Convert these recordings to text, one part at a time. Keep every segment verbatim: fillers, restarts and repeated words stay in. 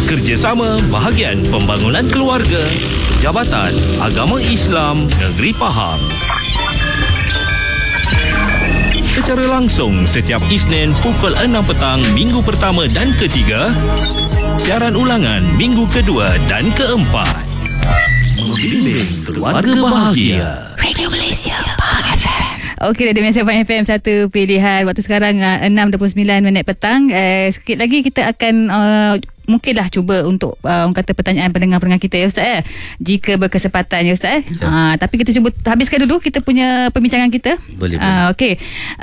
Kerjasama bahagian pembangunan keluarga. Jabatan Agama Islam Negeri Pahang. Secara langsung setiap Isnin pukul enam petang minggu pertama dan ketiga. Siaran ulangan minggu kedua dan keempat. Membimbing keluarga bahagia. Radio Malaysia Pahang F M. Okey, Radio Malaysia Pahang F M, satu pilihan. Waktu sekarang uh, enam dua puluh sembilan minit petang. Uh, sikit lagi kita akan uh, mungkinlah cuba untuk uh, orang kata pertanyaan pendengar-pendengar kita ya Ustaz eh. Jika berkesempatan ya Ustaz eh. Ya. Uh, tapi kita cuba habiskan dulu kita punya perbincangan kita. Boleh. Uh, Okey.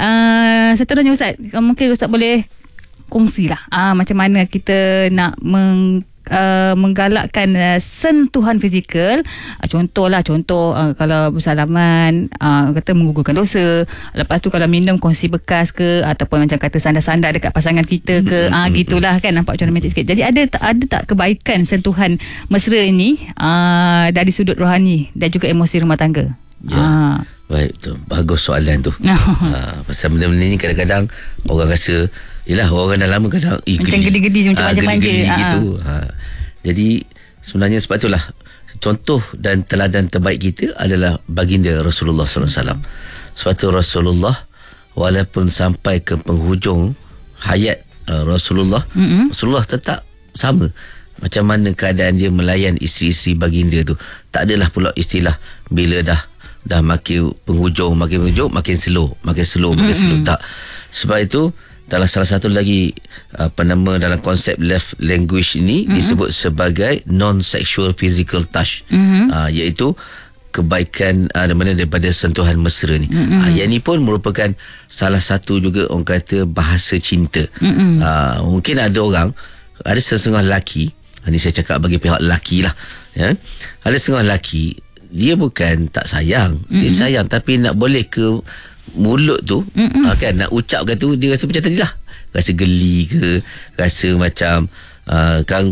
Uh, seterusnya Ustaz, mungkin Ustaz boleh kongsilah uh, macam mana kita nak meng Uh, menggalakkan uh, sentuhan fizikal. uh, Contohlah Contoh uh, kalau bersalaman, uh, kata menggugurkan dosa. Lepas tu kalau minum kongsi bekas ke, ataupun macam kata sandar-sandar dekat pasangan kita ke, ah uh, gitulah kan, nampak macam romantik sikit. Jadi ada tak, ada tak kebaikan sentuhan mesra ini uh, dari sudut rohani dan juga emosi rumah tangga? Ya. uh. Baik tu, bagus soalan tu. ha, pasal benda-benda ni kadang-kadang orang rasa, yelah orang dah lama kadang eh, macam gedi-gedi, macam manja-manja gitu. ha. Jadi sebenarnya sebab itulah contoh dan teladan terbaik kita adalah baginda Rasulullah sallallahu alaihi wasallam. Sebab tu Rasulullah walaupun sampai ke penghujung hayat uh, Rasulullah, mm-hmm. Rasulullah tetap sama. Macam mana keadaan dia melayan isteri-isteri baginda tu. Tak adalah pula istilah bila dah dah makin penghujung, makin penghujung, makin slow, makin slow, makin mm-hmm. slow. Tak. Sebab itu, dalam salah satu lagi apa nama dalam konsep love language ini mm-hmm. disebut sebagai non-sexual physical touch. Mm-hmm. Uh, iaitu kebaikan uh, mana daripada sentuhan mesra ni. Mm-hmm. Uh, yang ni pun merupakan salah satu juga orang kata bahasa cinta. Mm-hmm. Uh, mungkin ada orang, ada setengah lelaki, ini saya cakap bagi pihak lelaki lah, ya. Ada setengah lelaki, dia bukan tak sayang, mm-hmm. dia sayang, tapi nak boleh ke mulut tu, uh, kan, nak ucapkan tu dia rasa macam tadi lah, rasa geli ke, rasa macam uh, kan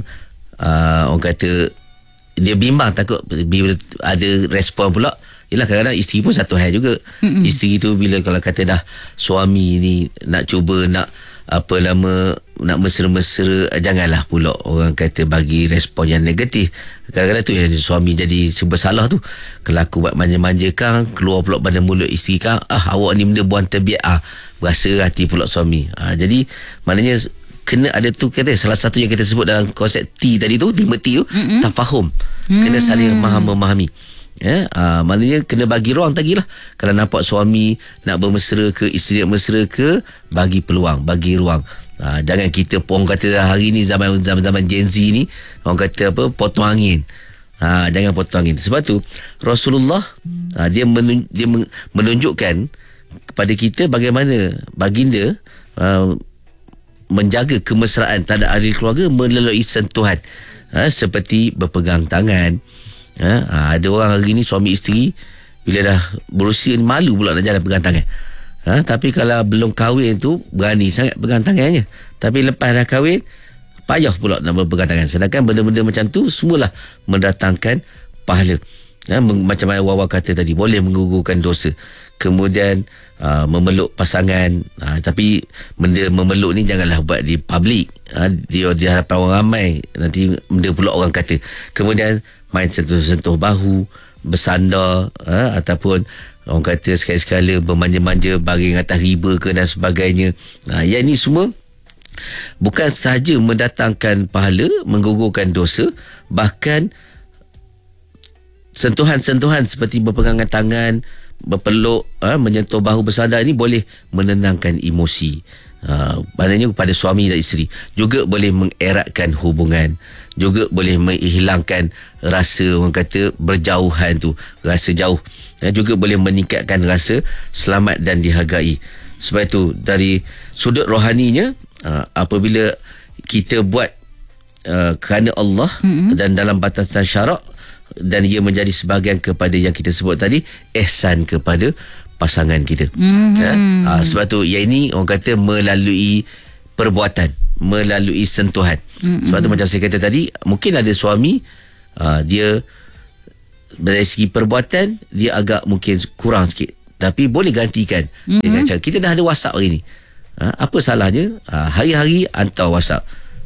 uh, orang kata dia bimbang, takut bila ada respon pula. Yelah, kadang-kadang isteri pun satu hal juga. Mm-mm. Isteri tu bila kalau kata dah suami ni nak cuba nak apa lama nak mesra-mesra, janganlah pula orang kata bagi respon yang negatif. Kadang-kadang tu yang suami jadi serba salah tu. Kalau aku buat manja-manja kan, keluar pula pada mulut isteri kan, ah awak ni benda buang terbiak, ah berasa hati pula suami. Ah, jadi maknanya kena ada tu, kata salah satu yang kita sebut dalam konsep T tadi tu, lima T tu, mm-hmm. tafahum. Mm. Kena saling faham memahami. Ya, aa, maknanya kena bagi ruang tadi lah. Kalau nampak suami nak bermesra ke, isteri nak mesra ke, bagi peluang, bagi ruang. Aa, jangan kita pun kata hari ni zaman zaman Gen Z ni, orang kata apa, potong angin. Ha, jangan potong angin. Sebab tu Rasulullah aa, dia, menun, dia menunjukkan kepada kita bagaimana baginda aa, menjaga kemesraan terhadap ahli keluarga melalui sentuhan. Ha, seperti berpegang tangan. Ha, ada orang hari ni suami isteri bila dah berusia malu pula nak jalan pegang tangan. Ha, tapi kalau belum kahwin tu berani sangat pegang tangannya. Tapi lepas dah kahwin payah pula nak berpegang tangan. Sedangkan benda-benda macam tu semualah mendatangkan pahala. Ha, macam mana Wawa kata tadi, boleh menggugurkan dosa. Kemudian uh, memeluk pasangan, uh, tapi benda memeluk ni janganlah buat di public. Ha, dia di hadapan orang ramai, nanti benda pula orang kata. Kemudian main sentuh-sentuh bahu, bersandar, ha, ataupun orang kata sekali-sekala bermanja-manja baring atas riba ke dan sebagainya. Ha, yang ni semua bukan sahaja mendatangkan pahala, menggugurkan dosa, bahkan sentuhan-sentuhan seperti berpegangan tangan, berpeluk, ha, menyentuh bahu, bersandar ini boleh menenangkan emosi. Ha, maknanya kepada suami dan isteri. Juga boleh mengeratkan hubungan, juga boleh menghilangkan rasa orang kata berjauhan tu, rasa jauh. Ha, juga boleh meningkatkan rasa selamat dan dihargai. Sebab itu dari sudut rohaninya, ha, apabila kita buat uh, kerana Allah, mm-hmm. dan dalam batasan syarak, dan ia menjadi sebahagian kepada yang kita sebut tadi, ihsan kepada pasangan kita. Mm-hmm. Ha? Ha, sebab tu yang ini orang kata melalui perbuatan, melalui sentuhan. Mm-hmm. Sebab tu macam saya kata tadi, mungkin ada suami uh, dia dari segi perbuatan dia agak mungkin kurang sikit, tapi boleh gantikan mm-hmm. dengan cara kita dah ada WhatsApp hari ni. Ha, apa salahnya ha, hari-hari hantar WhatsApp.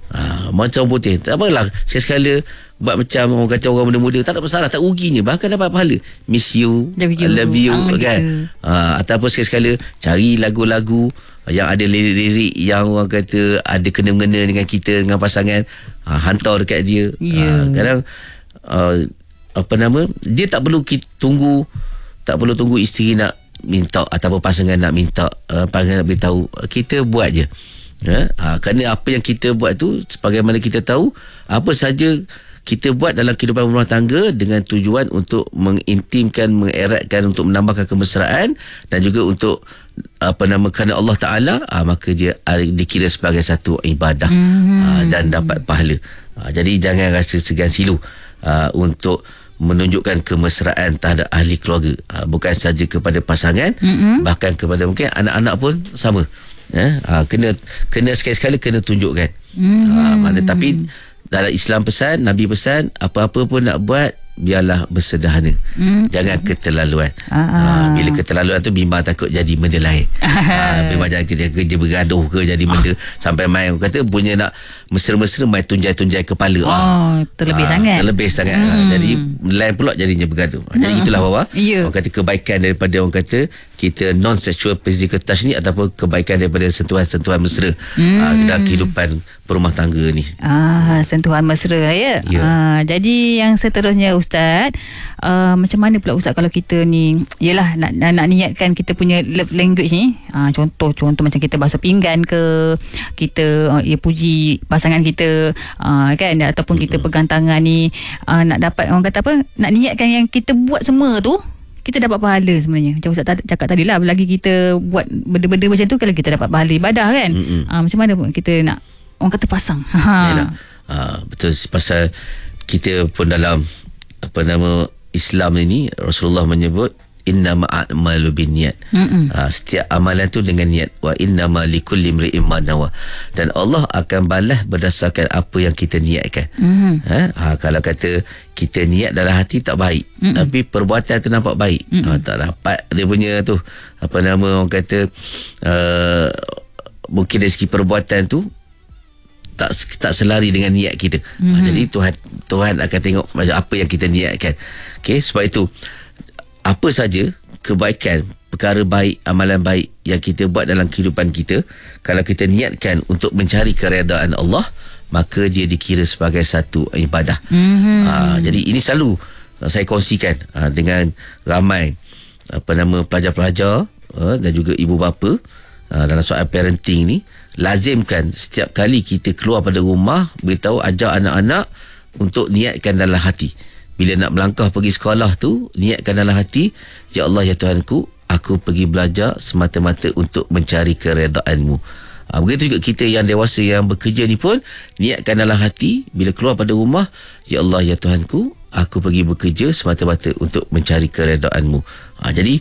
Ha, macam putih. Tak apalah. Sekali-sekala buat macam orang kata orang muda-muda, tak ada masalah, tak ruginya, bahkan dapat pahala. Miss you, Love you, I love you ah, kan. Ha, ataupun sekali-sekala cari lagu-lagu yang ada lirik-lirik yang orang kata ada kena-mengena dengan kita, dengan pasangan, ha, hantar dekat dia. Yeah. Ha, kadang uh, apa nama, dia tak perlu kita tunggu, tak perlu tunggu isteri nak minta ataupun pasangan nak minta, uh, pasangan nak beritahu, kita buat je. Ya, ha, kerana apa yang kita buat tu, sebagaimana kita tahu, apa saja kita buat dalam kehidupan rumah tangga dengan tujuan untuk mengintimkan, mengeratkan, untuk menambahkan kemesraan, dan juga untuk apa nama, kerana Allah Ta'ala, ha, maka dia ha, dikira sebagai satu ibadah, hmm. ha, dan dapat pahala. Ha, jadi jangan rasa segan silu ha, untuk menunjukkan kemesraan terhadap ahli keluarga, ha, bukan saja kepada pasangan, mm-hmm. bahkan kepada mungkin anak-anak pun sama. Ya, ha, kena kena sekali-sekala kena tunjukkan. Mm-hmm. Ha, mana tapi dalam Islam pesan, Nabi pesan, apa-apa pun nak buat, biarlah bersederhana. Mm. Jangan keterlaluan. Ha, bila keterlaluan tu bimbang takut jadi benda lain. Ha, bimbang jangan kerja, kerja bergaduh ke jadi benda sampai main kata punya nak mesra-mesra main tunjai-tunjai kepala. Oh, ha, terlebih ha, sangat. Terlebih sangat. Mm. Ha, jadi lain pula jadinya bergaduh. Ha, jadi itulah bawah. Yeah. Orang kata kebaikan daripada orang kata kita non-sexual physical touch ni, ataupun kebaikan daripada sentuhan-sentuhan mesra mm. ha, dalam kehidupan berumah tangga ni. Ah, sentuhan mesra ya. Ya. Ah, jadi yang seterusnya Ustaz, uh, macam mana pula Ustaz kalau kita ni, yelah nak, nak, nak niatkan kita punya love language ni, ah, contoh contoh macam kita basuh pinggan ke, kita uh, ya, puji pasangan kita, uh, kan, ataupun kita pegang tangan ni, uh, nak dapat, orang kata apa, nak niatkan yang kita buat semua tu, kita dapat pahala sebenarnya. Macam Ustaz cakap tadi lah, lagi kita buat benda-benda macam tu, kalau kita dapat pahala ibadah kan. uh, Macam mana pun kita nak, orang kata pasang. Yalah. Ha, betul, pasal kita pun dalam apa nama Islam ini, Rasulullah menyebut innama a'malu binniyat. Ha, setiap amalan tu dengan niat. Wa innama likulli imri'in ma nawa. Dan Allah akan balas berdasarkan apa yang kita niatkan. Ha, ha, kalau kata kita niat dalam hati tak baik, Mm-mm. tapi perbuatan tu nampak baik, ha, tak dapat dia punya tu apa nama, orang kata uh, mungkin dari segi perbuatan tu tak tak selari dengan niat kita. Mm-hmm. Ha, jadi Tuhan Tuhan akan tengok macam apa yang kita niatkan. Okey, sebab itu apa saja kebaikan, perkara baik, amalan baik yang kita buat dalam kehidupan kita, kalau kita niatkan untuk mencari keredaan Allah, maka dia dikira sebagai satu ibadah. Mm-hmm. Ha, jadi ini selalu saya kongsikan ha, dengan ramai apa nama pelajar-pelajar ha, dan juga ibu bapa ha, dalam soal parenting ni. Lazimkan setiap kali kita keluar pada rumah, beritahu, ajak anak-anak untuk niatkan dalam hati. Bila nak melangkah pergi sekolah tu, niatkan dalam hati, ya Allah ya Tuhanku, aku pergi belajar semata-mata untuk mencari keredaan-Mu. Ha, begitu juga kita yang dewasa yang bekerja ni pun, niatkan dalam hati, bila keluar pada rumah, ya Allah ya Tuhanku, aku pergi bekerja semata-mata untuk mencari keredaan-Mu. Ha, jadi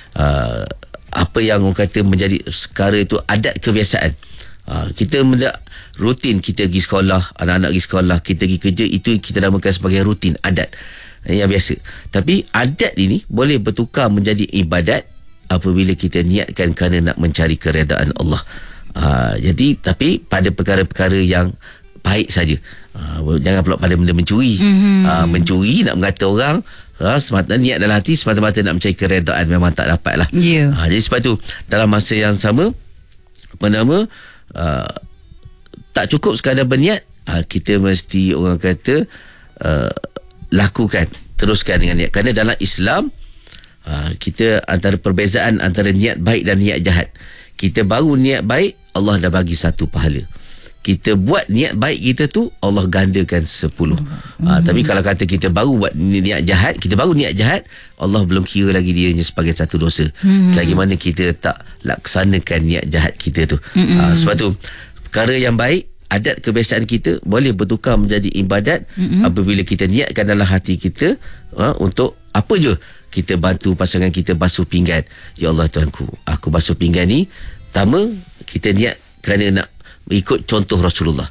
uh, apa yang orang kata menjadi sekarang itu adat kebiasaan. Ha, kita mendak rutin kita pergi sekolah, anak-anak pergi sekolah, kita pergi kerja, itu kita namakan sebagai rutin, adat yang biasa. Tapi adat ini boleh bertukar menjadi ibadat apabila kita niatkan kerana nak mencari keredaan Allah. Ha, jadi tapi pada perkara-perkara yang baik saja. Ha, jangan pula pada benda mencuri. Mm-hmm. Ha, mencuri, nak mengata orang, ha, semata niat dalam hati semata-mata nak mencari keredaan, memang tak dapat lah. Yeah. Ha, jadi sebab tu dalam masa yang sama, apa nama, Uh, tak cukup sekadar berniat, uh, kita mesti orang kata uh, lakukan, teruskan dengan niat. Kerana dalam Islam uh, kita antara perbezaan antara niat baik dan niat jahat. Kita baru niat baik, Allah dah bagi satu pahala. Kita buat niat baik kita tu, Allah gandakan sepuluh. Mm-hmm. Uh, tapi kalau kata kita baru buat niat jahat, kita baru niat jahat, Allah belum kira lagi dia sebagai satu dosa. Mm-hmm. Selagi mana kita tak laksanakan niat jahat kita tu. Mm-hmm. Uh, sebab tu perkara yang baik, adat kebiasaan kita boleh bertukar menjadi ibadat mm-hmm. apabila kita niatkan dalam hati kita uh, untuk apa je. Kita bantu pasangan kita basuh pinggan. Ya Allah Tuhanku, aku basuh pinggan ni, pertama kita niat kerana nak mengikut contoh Rasulullah.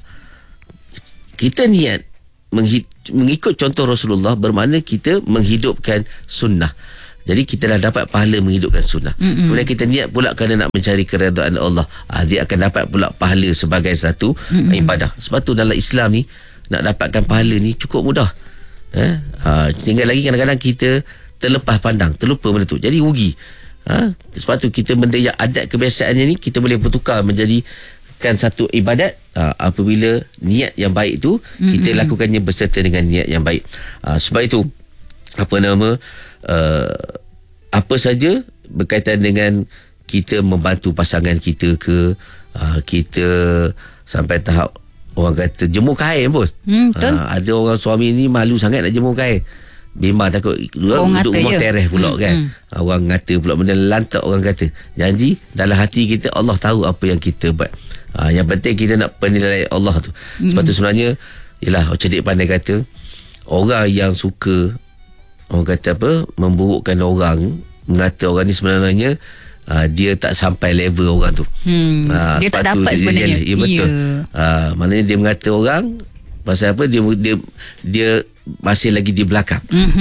Kita niat menghi- mengikut contoh Rasulullah bermakna kita menghidupkan sunnah. Jadi kita dah dapat pahala menghidupkan sunnah. Mm-hmm. Kemudian kita niat pula kerana nak mencari keredaan Allah, ha, dia akan dapat pula pahala sebagai satu mm-hmm. ibadah. Sebab tu dalam Islam ni nak dapatkan pahala ni cukup mudah. Eh? Ha, tinggal lagi kadang-kadang kita terlepas pandang, terlupa benda tu. Jadi rugi. Ha? Sebab tu kita benda yang adat kebiasaannya ni kita boleh bertukar menjadi kan satu ibadat ha, apabila niat yang baik tu mm-hmm. kita lakukannya berserta dengan niat yang baik. Ha, sebab itu apa nama uh, apa saja berkaitan dengan kita membantu pasangan kita ke, uh, kita sampai tahap orang kata jemur kain pun. Hmm, uh, ada orang suami ni malu sangat nak jemur kain. Memang takut orang duduk rumah teres pula hmm, kan. Hmm. Orang ngata pula benda lantak orang kata. Janji dalam hati kita Allah tahu apa yang kita buat. Uh, yang penting kita nak penilaian Allah tu. Hmm. Sebab tu sebenarnya yalah cerdik pandai kata orang yang suka orang kata apa memburukkan orang, mengata orang ni sebenarnya uh, dia tak sampai level orang tu. Hmm, uh, dia tak dapat dia, sebenarnya. Ya betul. Yeah. Uh, maknanya dia mengata orang pasal apa dia dia dia masih lagi di belakang.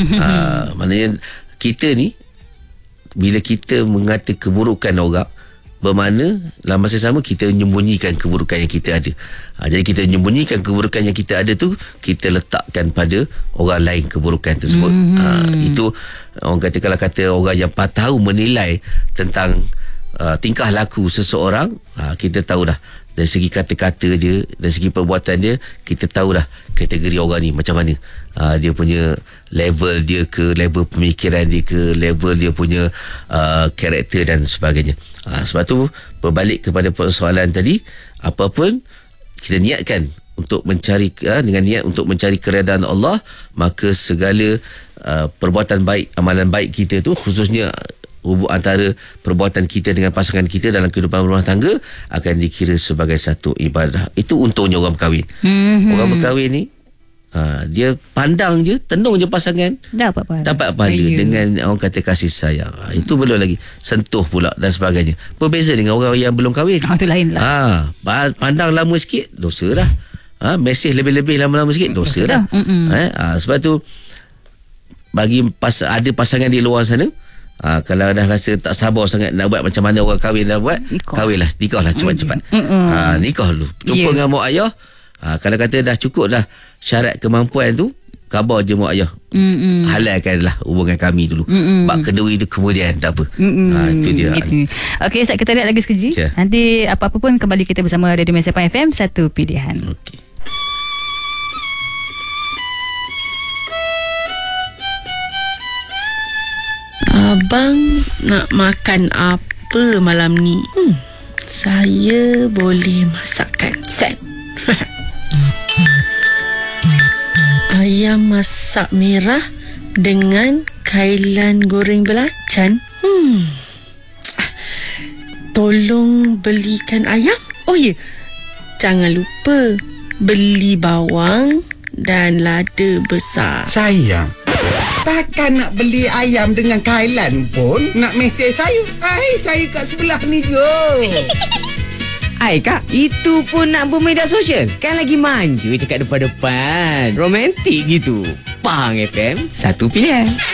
uh, maknanya kita ni bila kita mengata keburukan orang, bermakna dalam masa sama kita menyembunyikan keburukan yang kita ada. Ha, jadi kita menyembunyikan keburukan yang kita ada tu, kita letakkan pada orang lain keburukan tersebut. Mm-hmm. Ha, itu orang kata kalau kata orang yang tahu menilai tentang uh, tingkah laku seseorang, ha, kita tahu dah dari segi kata-kata dia, dari segi perbuatan dia, kita tahu dah kategori orang ni macam mana. Uh, dia punya level dia ke, level pemikiran dia ke, level dia punya uh, karakter dan sebagainya. Uh, sebab tu berbalik kepada persoalan tadi, apapun kita niatkan untuk mencari uh, dengan niat untuk mencari keredaan Allah, maka segala uh, perbuatan baik, amalan baik kita tu, khususnya hubung antara perbuatan kita dengan pasangan kita dalam kehidupan rumah tangga akan dikira sebagai satu ibadah. Itu untungnya orang berkahwin. Mm-hmm. Orang berkahwin ni ha, dia pandang je, tenung je pasangan, dapat pahala, dapat pahala dengan orang kata kasih sayang. Ha, itu belum lagi sentuh pula dan sebagainya. Berbeza dengan orang yang belum kahwin. Ah, itu lain lah. Ha, pandang lama sikit dosa dah. Ha, mesej lebih-lebih lama-lama sikit dosa, dosa dah. Ha, sebab tu bagi pas, ada pasangan di luar sana, Ha, kalau dah rasa tak sabar sangat nak buat macam mana orang kahwin dah buat, nikah. Kahwinlah, nikahlah cepat-cepat. Mm-hmm. Ha, nikah dulu. Jumpa yeah. dengan mak ayah. Ha, kalau kata dah cukup dah syarat kemampuan tu, khabar je mak ayah. Mm-hmm. Halalkanlah hubungan kami dulu. Mm-hmm. Bak kenduri tu kemudian tak apa. Mm-hmm. Ha, itu dia. Gitu. Okey, Ustaz, kita lihat lagi sekejap. Yeah. Nanti apa-apa pun kembali kita bersama Radio Malaysia F M, satu pilihan. Okey. Abang nak makan apa malam ni? Hmm, saya boleh masakkan. Set. Ayam masak merah dengan kailan goreng belacan. Hmm. Tolong belikan ayam. Oh ya, jangan lupa beli bawang dan lada besar. Sayang, takkan nak beli ayam dengan kailan pun nak mesej saya. Hai, saya kat sebelah ni je. Hai kak, itu pun nak bermedia sosial? Kan lagi manja cakap depan-depan. Romantik gitu. Pahang F M, satu pilihan.